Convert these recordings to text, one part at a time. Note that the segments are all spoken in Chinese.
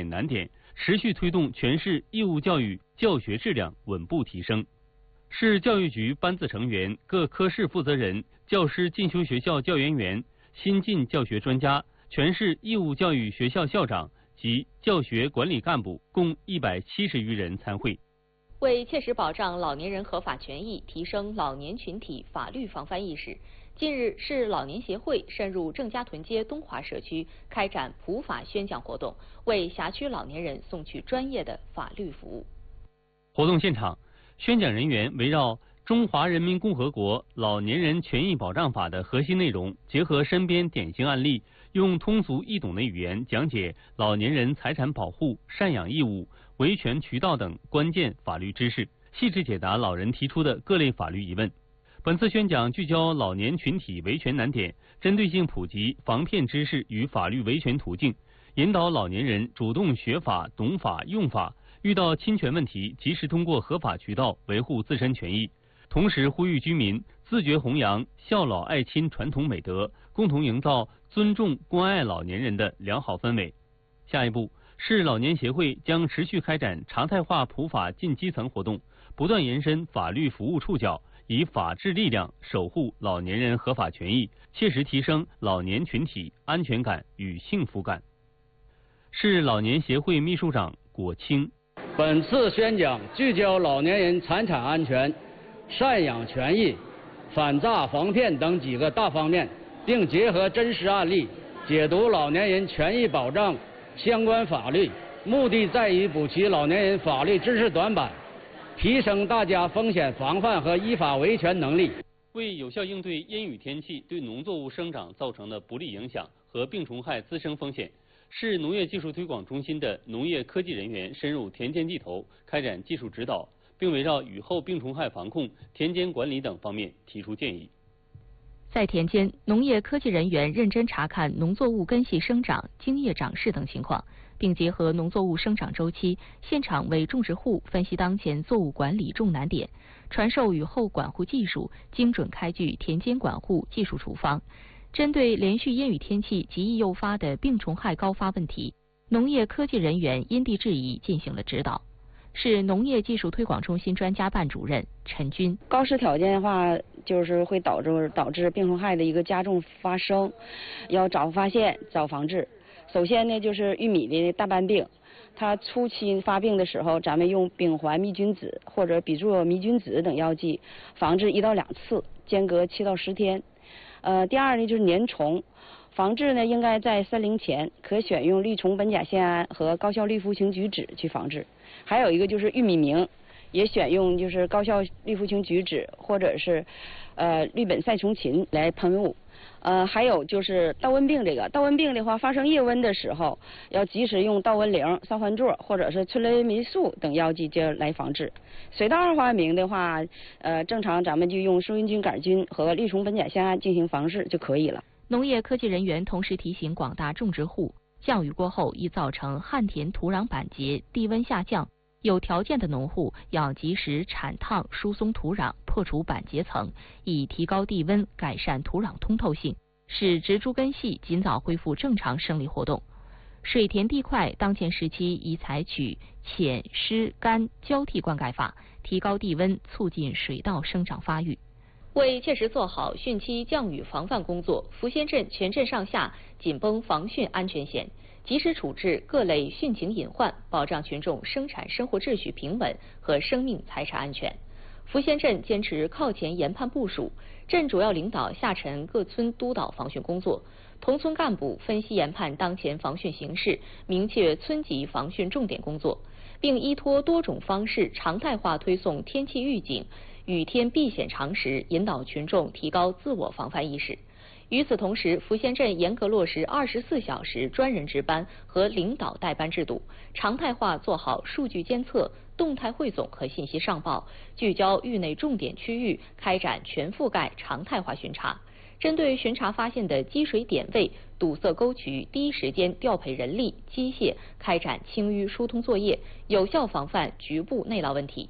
难点，持续推动全市义务教育教学质量稳步提升。市教育局班子成员、各科室负责人、教师进修学校教研员、新进教学专家、全市义务教育学校校长及教学管理干部共170余人参会。 为切实保障老年人合法权益，提升老年群体法律防范意识，近日，市老年协会深入郑家屯街东华社区，开展普法宣讲活动，为辖区老年人送去专业的法律服务。 活动现场，宣讲人员围绕《中华人民共和国老年人权益保障法》的核心内容，结合身边典型案例，用通俗易懂的语言讲解老年人财产保护、赡养义务、维权渠道等关键法律知识，细致解答老人提出的各类法律疑问。本次宣讲聚焦老年群体维权难点，针对性普及防骗知识与法律维权途径，引导老年人主动学法、懂法、用法，遇到侵权问题及时通过合法渠道维护自身权益。同时呼吁居民自觉弘扬孝老爱亲传统美德，共同营造尊重关爱老年人的良好氛围。下一步，市老年协会将持续开展常态化普法进基层活动，不断延伸法律服务触角，以法治力量守护老年人合法权益，切实提升老年群体安全感与幸福感。市老年协会秘书长果清， 本次宣讲聚焦老年人财产安全、赡养权益、反诈防骗等几个大方面，并结合真实案例解读老年人权益保障相关法律，目的在于补齐老年人法律知识短板，提升大家风险防范和依法维权能力。 为有效应对阴雨天气对农作物生长造成的不利影响和病虫害滋生风险，市农业技术推广中心的农业科技人员深入田间地头，开展技术指导，并围绕雨后病虫害防控、田间管理等方面提出建议。 在田间，农业科技人员认真查看农作物根系生长、茎叶长势等情况，并结合农作物生长周期，现场为种植户分析当前作物管理重难点，传授雨后管护技术，精准开具田间管护技术处方。针对连续阴雨天气极易诱发的病虫害高发问题，农业科技人员因地制宜进行了指导。市农业技术推广中心专家办主任陈军， 高湿条件的话，就是会导致病虫害的一个加重发生，要早发现、早防治。首先呢，就是玉米的大斑病，它初期发病的时候，咱们用丙环灭菌酯或者比唑灭菌酯等药剂防治1到2次，间隔7到10天。第二呢，就是粘虫。防治呢，应该在森林前，可选用绿虫苯甲酰胺和高效氯呋嗪菊酯去防治。还有一个就是玉米鸣，也选用就是高效氯呋嗪菊酯或者是氯苯赛虫嗪来喷雾。还有就是稻瘟病，这个稻瘟病的话，发生夜瘟的时候，要及时用稻瘟灵、烧环唑或者是春雷霉素等药剂来防治。水稻二花鸣的话，正常咱们就用舒菌杆菌和绿虫苯甲酰胺进行防治就可以了。 农业科技人员同时提醒广大种植户，降雨过后易造成旱田土壤板结、地温下降，有条件的农户要及时铲烫疏松土壤，破除板结层，以提高地温，改善土壤通透性，使植株根系尽早恢复正常生理活动。水田地块当前时期宜采取浅湿干交替灌溉法，提高地温，促进水稻生长发育。为切实做好汛期降雨防范工作，福仙镇全镇上下紧绷防汛安全线，及时处置各类汛情隐患，保障群众生产生活秩序平稳和生命财产安全。福仙镇坚持靠前研判部署，镇主要领导下沉各村督导防汛工作，同村干部分析研判当前防汛形势，明确村级防汛重点工作，并依托多种方式常态化推送天气预警、雨天避险常识，引导群众提高自我防范意识。与此同时，福仙镇严格落实24小时专人值班和领导带班制度，常态化做好数据监测、动态汇总和信息上报，聚焦域内重点区域，开展全覆盖常态化巡查。针对巡查发现的积水点位、堵塞沟渠，第一时间调配人力、机械，开展清淤疏通作业，有效防范局部内涝问题。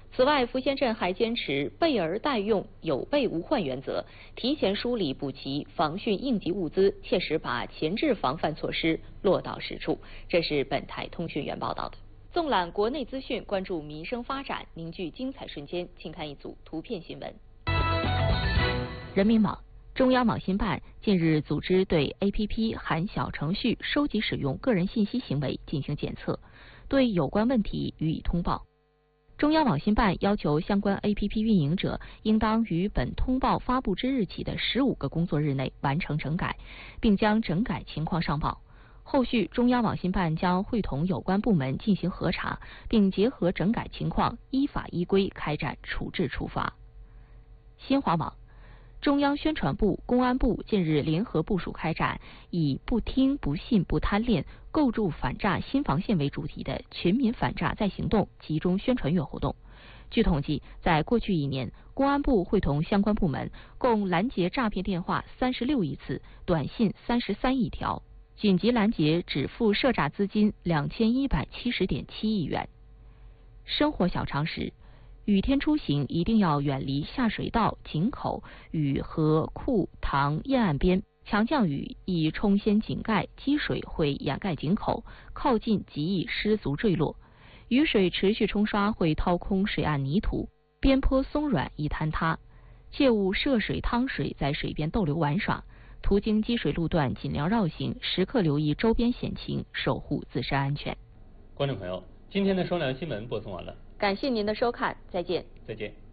此外，福仙镇还坚持备而待用、有备无患原则，提前梳理补齐防汛应急物资，切实把前置防范措施落到实处。这是本台通讯员报道的。纵览国内资讯，关注民生发展，凝聚精彩瞬间，请看一组图片新闻。人民网。中央网信办近日组织对 APP 含小程序收集使用个人信息行为进行检测，对有关问题予以通报。中央网信办要求相关 APP 运营者应当于本通报发布之日起的15个工作日内完成整改，并将整改情况上报。后续中央网信办将会同有关部门进行核查，并结合整改情况依法依规开展处置处罚。新华网。中央宣传部、公安部近日联合部署开展以不听、不信、不贪恋，构筑反诈新防线为主题的全民反诈再行动集中宣传月活动。据统计，在过去1年，公安部会同相关部门共拦截诈骗电话36亿次，短信33亿条，紧急拦截止付涉诈资金2170.7亿元。生活小常识。雨天出行一定要远离下水道、井口与河库塘沿岸边，强降雨易冲掀井盖，积水会掩盖井口，靠近极易失足坠落。雨水持续冲刷会掏空水岸泥土，边坡松软易坍塌。切勿涉水趟水，在水边逗留玩耍。途经积水路段尽量绕行，时刻留意周边险情，守护自身安全。 观众朋友，今天的双粮新闻播送完了。 感谢您的收看，再见。 再见。